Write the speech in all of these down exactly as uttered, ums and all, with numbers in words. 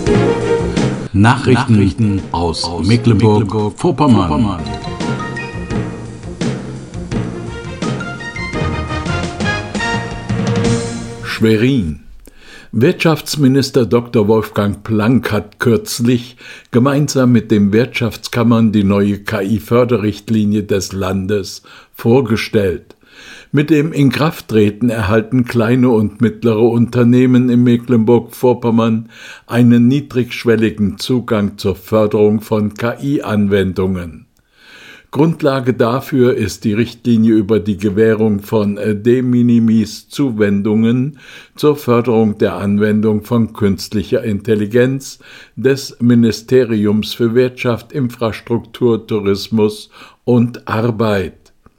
Nachrichten, Nachrichten aus, aus Mecklenburg-Vorpommern. Mecklenburg Schwerin. Wirtschaftsminister Doktor Wolfgang Planck hat kürzlich gemeinsam mit den Wirtschaftskammern die neue K I-Förderrichtlinie des Landes vorgestellt. Mit dem Inkrafttreten erhalten kleine und mittlere Unternehmen in Mecklenburg-Vorpommern einen niedrigschwelligen Zugang zur Förderung von K I-Anwendungen. Grundlage dafür ist die Richtlinie über die Gewährung von De Minimis-Zuwendungen zur Förderung der Anwendung von künstlicher Intelligenz des Ministeriums für Wirtschaft, Infrastruktur, Tourismus und Arbeit.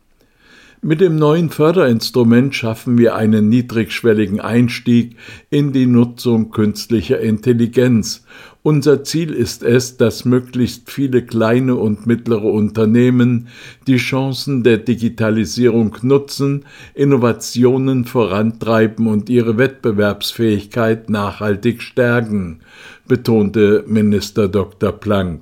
Mit dem neuen Förderinstrument schaffen wir einen niedrigschwelligen Einstieg in die Nutzung künstlicher Intelligenz. Unser Ziel ist es, dass möglichst viele kleine und mittlere Unternehmen die Chancen der Digitalisierung nutzen, Innovationen vorantreiben und ihre Wettbewerbsfähigkeit nachhaltig stärken, betonte Minister Doktor Planck.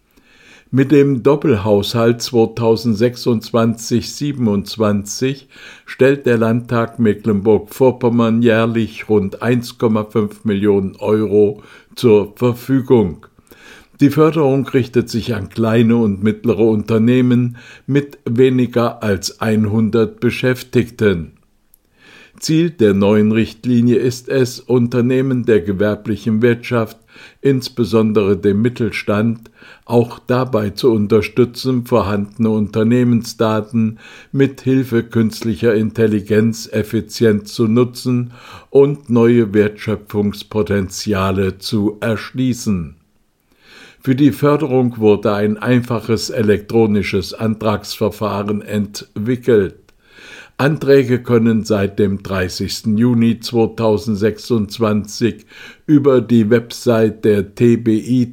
Mit dem Doppelhaushalt zweitausendsechsundzwanzig siebenundzwanzig stellt der Landtag Mecklenburg-Vorpommern jährlich rund eins Komma fünf Millionen Euro zur Verfügung. Die Förderung richtet sich an kleine und mittlere Unternehmen mit weniger als hundert Beschäftigten. Ziel der neuen Richtlinie ist es, Unternehmen der gewerblichen Wirtschaft, insbesondere dem Mittelstand, auch dabei zu unterstützen, vorhandene Unternehmensdaten mit Hilfe künstlicher Intelligenz effizient zu nutzen und neue Wertschöpfungspotenziale zu erschließen. Für die Förderung wurde ein einfaches elektronisches Antragsverfahren entwickelt. Anträge können seit dem dreißigsten Juni zweitausendsechsundzwanzig über die Website der T B I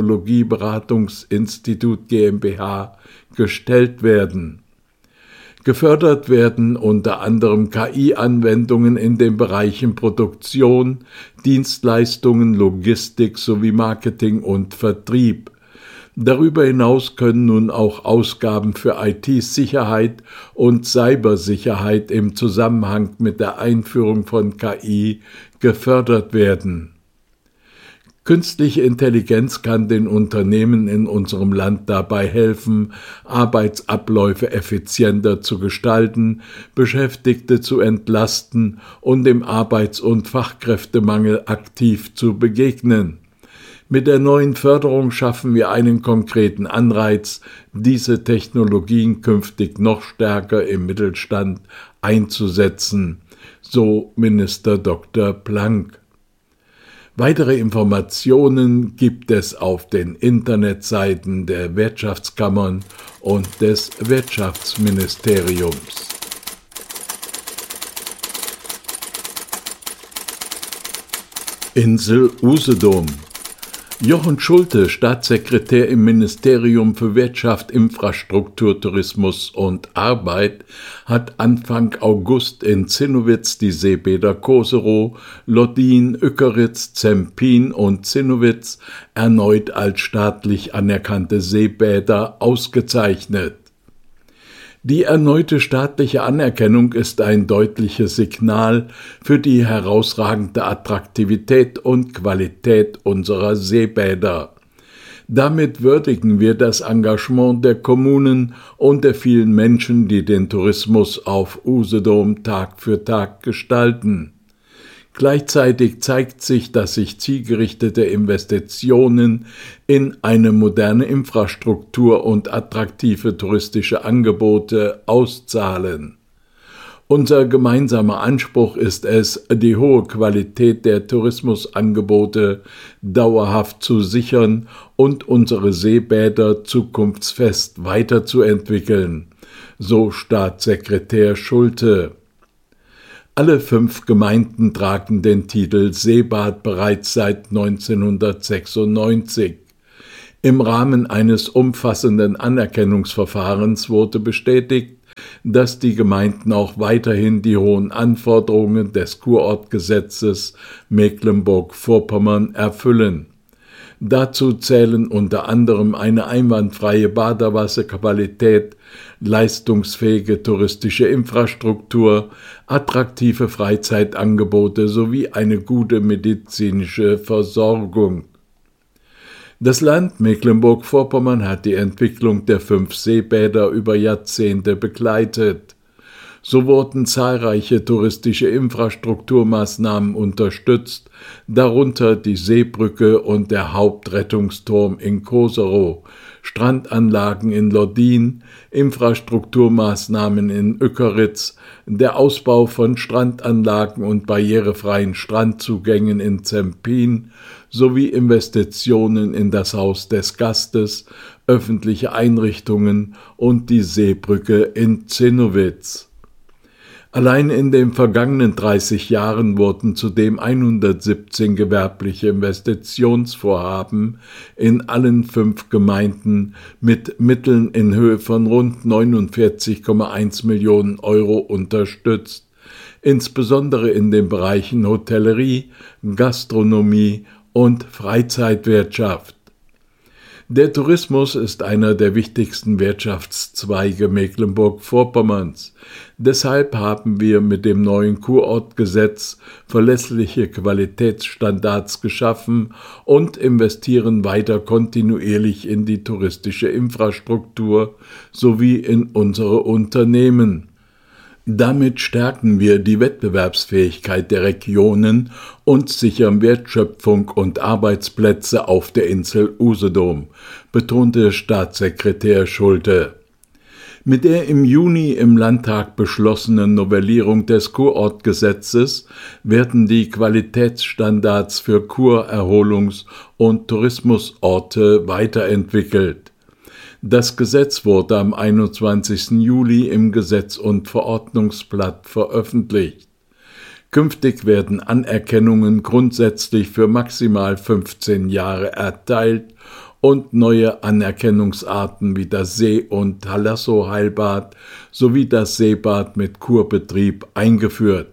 Technologieberatungsinstitut GmbH gestellt werden. Gefördert werden unter anderem K I-Anwendungen in den Bereichen Produktion, Dienstleistungen, Logistik sowie Marketing und Vertrieb. Darüber hinaus können nun auch Ausgaben für I T-Sicherheit und Cybersicherheit im Zusammenhang mit der Einführung von K I gefördert werden. Künstliche Intelligenz kann den Unternehmen in unserem Land dabei helfen, Arbeitsabläufe effizienter zu gestalten, Beschäftigte zu entlasten und dem Arbeits- und Fachkräftemangel aktiv zu begegnen. Mit der neuen Förderung schaffen wir einen konkreten Anreiz, diese Technologien künftig noch stärker im Mittelstand einzusetzen, so Minister Doktor Planck. Weitere Informationen gibt es auf den Internetseiten der Wirtschaftskammern und des Wirtschaftsministeriums. Insel Usedom. Jochen Schulte, Staatssekretär im Ministerium für Wirtschaft, Infrastruktur, Tourismus und Arbeit, hat Anfang August in Zinnowitz die Seebäder Koserow, Loddin, Ückeritz, Zempin und Zinnowitz erneut als staatlich anerkannte Seebäder ausgezeichnet. Die erneute staatliche Anerkennung ist ein deutliches Signal für die herausragende Attraktivität und Qualität unserer Seebäder. Damit würdigen wir das Engagement der Kommunen und der vielen Menschen, die den Tourismus auf Usedom Tag für Tag gestalten. Gleichzeitig zeigt sich, dass sich zielgerichtete Investitionen in eine moderne Infrastruktur und attraktive touristische Angebote auszahlen. Unser gemeinsamer Anspruch ist es, die hohe Qualität der Tourismusangebote dauerhaft zu sichern und unsere Seebäder zukunftsfest weiterzuentwickeln, so Staatssekretär Schulte. Alle fünf Gemeinden tragen den Titel Seebad bereits seit neunzehnhundertsechsundneunzig. Im Rahmen eines umfassenden Anerkennungsverfahrens wurde bestätigt, dass die Gemeinden auch weiterhin die hohen Anforderungen des Kurortgesetzes Mecklenburg-Vorpommern erfüllen. Dazu zählen unter anderem eine einwandfreie Badewasserqualität, leistungsfähige touristische Infrastruktur, attraktive Freizeitangebote sowie eine gute medizinische Versorgung. Das Land Mecklenburg-Vorpommern hat die Entwicklung der fünf Seebäder über Jahrzehnte begleitet. So wurden zahlreiche touristische Infrastrukturmaßnahmen unterstützt, darunter die Seebrücke und der Hauptrettungsturm in Koserow, Strandanlagen in Loddin, Infrastrukturmaßnahmen in Ückeritz, der Ausbau von Strandanlagen und barrierefreien Strandzugängen in Zempin sowie Investitionen in das Haus des Gastes, öffentliche Einrichtungen und die Seebrücke in Zinnowitz. Allein in den vergangenen dreißig Jahren wurden zudem hundertsiebzehn gewerbliche Investitionsvorhaben in allen fünf Gemeinden mit Mitteln in Höhe von rund neunundvierzig Komma eins Millionen Euro unterstützt, insbesondere in den Bereichen Hotellerie, Gastronomie und Freizeitwirtschaft. Der Tourismus ist einer der wichtigsten Wirtschaftszweige Mecklenburg-Vorpommerns. Deshalb haben wir mit dem neuen Kurortgesetz verlässliche Qualitätsstandards geschaffen und investieren weiter kontinuierlich in die touristische Infrastruktur sowie in unsere Unternehmen. Damit stärken wir die Wettbewerbsfähigkeit der Regionen und sichern Wertschöpfung und Arbeitsplätze auf der Insel Usedom, betonte Staatssekretär Schulte. Mit der im Juni im Landtag beschlossenen Novellierung des Kurortgesetzes werden die Qualitätsstandards für Kur-, Erholungs- und Tourismusorte weiterentwickelt. Das Gesetz wurde am einundzwanzigsten Juli im Gesetz- und Verordnungsblatt veröffentlicht. Künftig werden Anerkennungen grundsätzlich für maximal fünfzehn Jahre erteilt und neue Anerkennungsarten wie das See- und Thalasso-Heilbad sowie das Seebad mit Kurbetrieb eingeführt.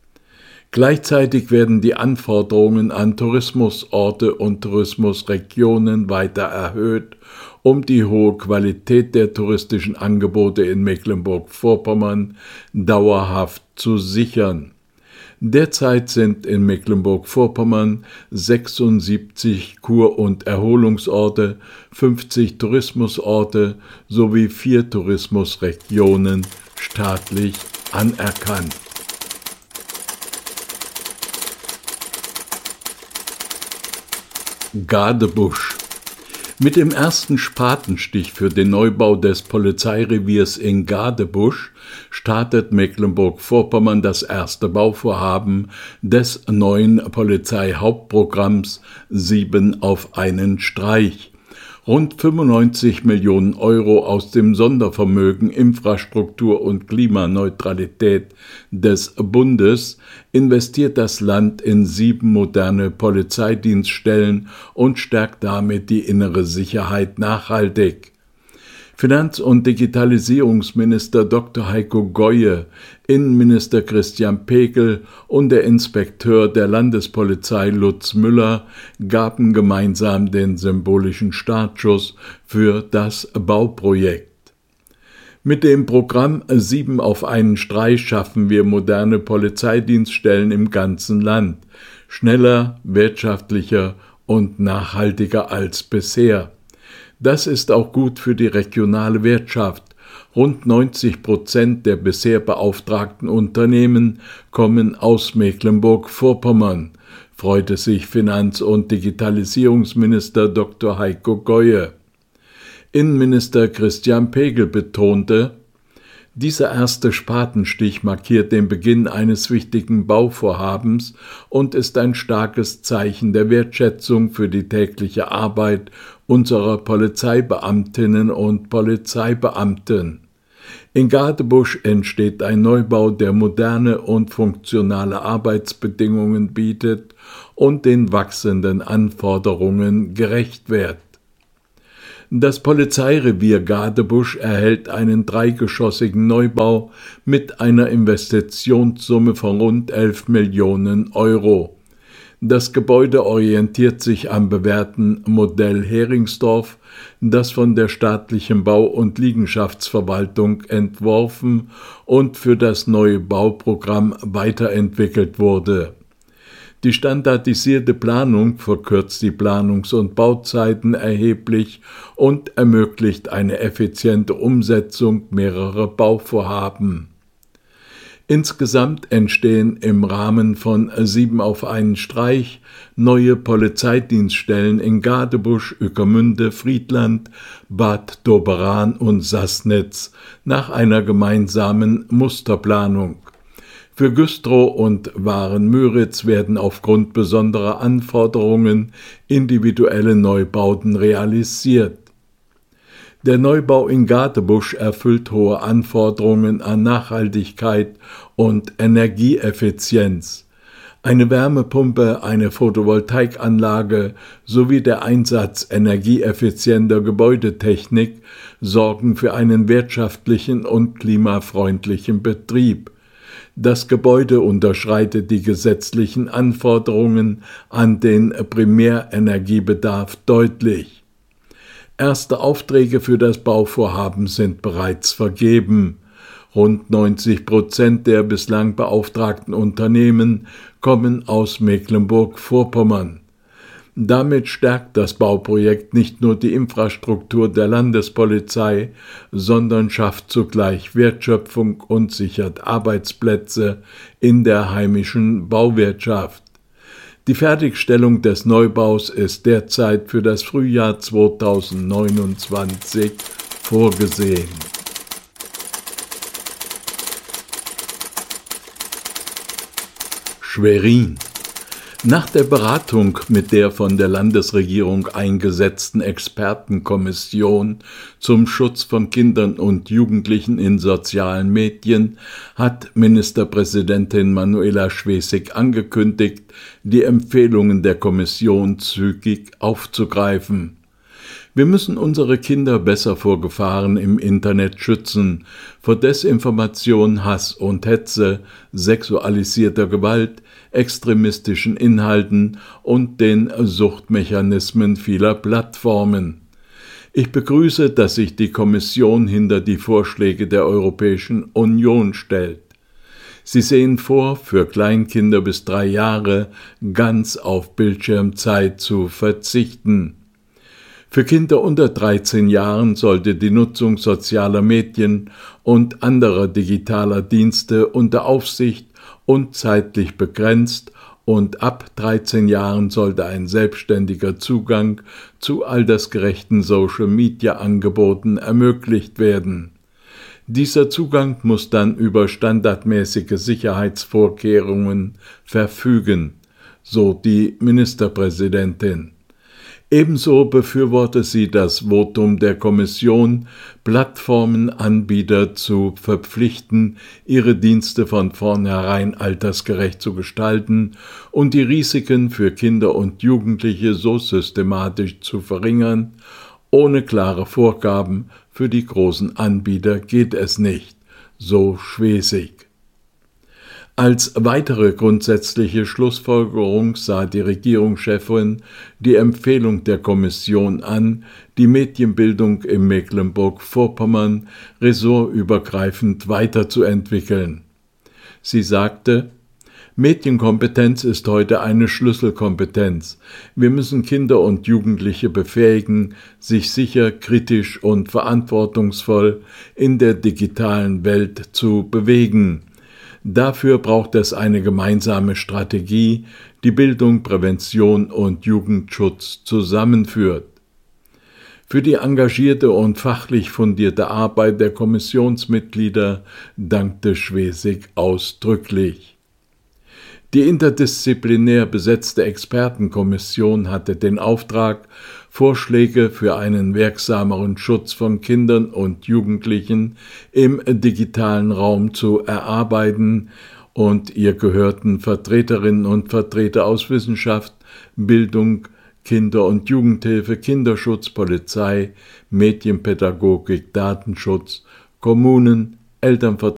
Gleichzeitig werden die Anforderungen an Tourismusorte und Tourismusregionen weiter erhöht, um die hohe Qualität der touristischen Angebote in Mecklenburg-Vorpommern dauerhaft zu sichern. Derzeit sind in Mecklenburg-Vorpommern sechsundsiebzig Kur- und Erholungsorte, fünfzig Tourismusorte sowie vier Tourismusregionen staatlich anerkannt. Gadebusch. Mit dem ersten Spatenstich für den Neubau des Polizeireviers in Gadebusch startet Mecklenburg-Vorpommern das erste Bauvorhaben des neuen Polizeihauptprogramms Sieben auf einen Streich. Rund fünfundneunzig Millionen Euro aus dem Sondervermögen Infrastruktur und Klimaneutralität des Bundes investiert das Land in sieben moderne Polizeidienststellen und stärkt damit die innere Sicherheit nachhaltig. Finanz- und Digitalisierungsminister Doktor Heiko Goye, Innenminister Christian Pegel und der Inspekteur der Landespolizei Lutz Müller gaben gemeinsam den symbolischen Startschuss für das Bauprojekt. Mit dem Programm Sieben auf einen Streich schaffen wir moderne Polizeidienststellen im ganzen Land, schneller, wirtschaftlicher und nachhaltiger als bisher. Das ist auch gut für die regionale Wirtschaft. Rund neunzig Prozent der bisher beauftragten Unternehmen kommen aus Mecklenburg-Vorpommern, freute sich Finanz- und Digitalisierungsminister Doktor Heiko Goye. Innenminister Christian Pegel betonte, dieser erste Spatenstich markiert den Beginn eines wichtigen Bauvorhabens und ist ein starkes Zeichen der Wertschätzung für die tägliche Arbeit unserer Polizeibeamtinnen und Polizeibeamten. In Gadebusch entsteht ein Neubau, der moderne und funktionale Arbeitsbedingungen bietet und den wachsenden Anforderungen gerecht wird. Das Polizeirevier Gadebusch erhält einen dreigeschossigen Neubau mit einer Investitionssumme von rund elf Millionen Euro. Das Gebäude orientiert sich am bewährten Modell Heringsdorf, das von der staatlichen Bau- und Liegenschaftsverwaltung entworfen und für das neue Bauprogramm weiterentwickelt wurde. Die standardisierte Planung verkürzt die Planungs- und Bauzeiten erheblich und ermöglicht eine effiziente Umsetzung mehrerer Bauvorhaben. Insgesamt entstehen im Rahmen von Sieben auf einen Streich neue Polizeidienststellen in Gadebusch, Ueckermünde, Friedland, Bad Doberan und Sassnitz nach einer gemeinsamen Musterplanung. Für Güstrow und Waren-Müritz werden aufgrund besonderer Anforderungen individuelle Neubauten realisiert. Der Neubau in Gadebusch erfüllt hohe Anforderungen an Nachhaltigkeit und Energieeffizienz. Eine Wärmepumpe, eine Photovoltaikanlage sowie der Einsatz energieeffizienter Gebäudetechnik sorgen für einen wirtschaftlichen und klimafreundlichen Betrieb. Das Gebäude unterschreitet die gesetzlichen Anforderungen an den Primärenergiebedarf deutlich. Erste Aufträge für das Bauvorhaben sind bereits vergeben. Rund neunzig Prozent der bislang beauftragten Unternehmen kommen aus Mecklenburg-Vorpommern. Damit stärkt das Bauprojekt nicht nur die Infrastruktur der Landespolizei, sondern schafft zugleich Wertschöpfung und sichert Arbeitsplätze in der heimischen Bauwirtschaft. Die Fertigstellung des Neubaus ist derzeit für das Frühjahr zweitausendneunundzwanzig vorgesehen. Schwerin. Nach der Beratung mit der von der Landesregierung eingesetzten Expertenkommission zum Schutz von Kindern und Jugendlichen in sozialen Medien hat Ministerpräsidentin Manuela Schwesig angekündigt, die Empfehlungen der Kommission zügig aufzugreifen. Wir müssen unsere Kinder besser vor Gefahren im Internet schützen, vor Desinformation, Hass und Hetze, sexualisierter Gewalt, extremistischen Inhalten und den Suchtmechanismen vieler Plattformen. Ich begrüße, dass sich die Kommission hinter die Vorschläge der Europäischen Union stellt. Sie sehen vor, für Kleinkinder bis drei Jahre ganz auf Bildschirmzeit zu verzichten. Für Kinder unter dreizehn Jahren sollte die Nutzung sozialer Medien und anderer digitaler Dienste unter Aufsicht und zeitlich begrenzt und ab dreizehn Jahren sollte ein selbstständiger Zugang zu altersgerechten Social-Media-Angeboten ermöglicht werden. Dieser Zugang muss dann über standardmäßige Sicherheitsvorkehrungen verfügen, so die Ministerpräsidentin. Ebenso befürworte sie das Votum der Kommission, Plattformenanbieter zu verpflichten, ihre Dienste von vornherein altersgerecht zu gestalten und die Risiken für Kinder und Jugendliche so systematisch zu verringern. Ohne klare Vorgaben für die großen Anbieter geht es nicht, so Schwesig. Als weitere grundsätzliche Schlussfolgerung sah die Regierungschefin die Empfehlung der Kommission an, die Medienbildung in Mecklenburg-Vorpommern ressortübergreifend weiterzuentwickeln. Sie sagte: Medienkompetenz ist heute eine Schlüsselkompetenz. Wir müssen Kinder und Jugendliche befähigen, sich sicher, kritisch und verantwortungsvoll in der digitalen Welt zu bewegen. Dafür braucht es eine gemeinsame Strategie, die Bildung, Prävention und Jugendschutz zusammenführt. Für die engagierte und fachlich fundierte Arbeit der Kommissionsmitglieder dankte Schwesig ausdrücklich. Die interdisziplinär besetzte Expertenkommission hatte den Auftrag, Vorschläge für einen wirksameren Schutz von Kindern und Jugendlichen im digitalen Raum zu erarbeiten, und ihr gehörten Vertreterinnen und Vertreter aus Wissenschaft, Bildung, Kinder- und Jugendhilfe, Kinderschutz, Polizei, Medienpädagogik, Datenschutz, Kommunen,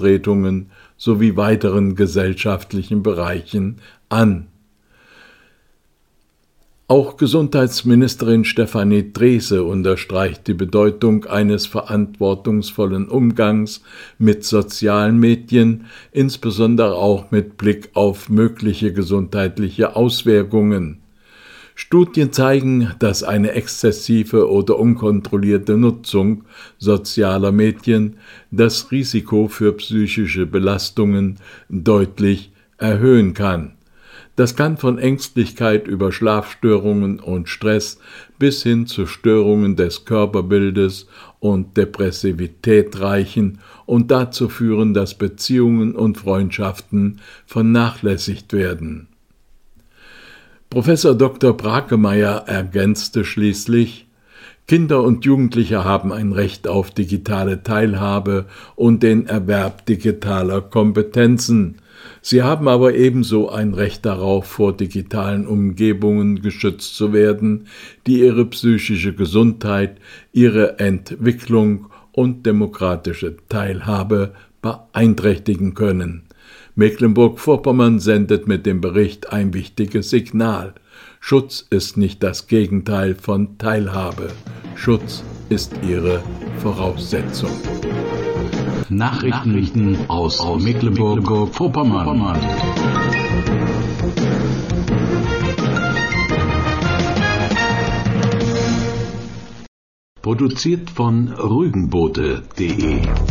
Elternvertretungen sowie weiteren gesellschaftlichen Bereichen an. Auch Gesundheitsministerin Stefanie Drese unterstreicht die Bedeutung eines verantwortungsvollen Umgangs mit sozialen Medien, insbesondere auch mit Blick auf mögliche gesundheitliche Auswirkungen. Studien zeigen, dass eine exzessive oder unkontrollierte Nutzung sozialer Medien das Risiko für psychische Belastungen deutlich erhöhen kann. Das kann von Ängstlichkeit über Schlafstörungen und Stress bis hin zu Störungen des Körperbildes und Depressivität reichen und dazu führen, dass Beziehungen und Freundschaften vernachlässigt werden. Professor Doktor Brakemeyer ergänzte schließlich: Kinder und Jugendliche haben ein Recht auf digitale Teilhabe und den Erwerb digitaler Kompetenzen. Sie haben aber ebenso ein Recht darauf, vor digitalen Umgebungen geschützt zu werden, die ihre psychische Gesundheit, ihre Entwicklung und demokratische Teilhabe beeinträchtigen können. Mecklenburg-Vorpommern sendet mit dem Bericht ein wichtiges Signal. Schutz ist nicht das Gegenteil von Teilhabe. Schutz ist ihre Voraussetzung. Nachrichten aus Mecklenburg-Vorpommern. Produziert von rügenboote punkt de